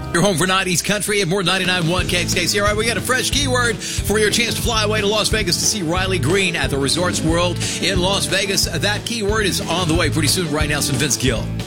Your home for 90s country and more 99.1 KXKC. All right, we got a fresh keyword for your chance to fly away to Las Vegas to see Riley Green at the Resorts World in Las Vegas. That keyword is on the way pretty soon. Right now, some Vince Gill.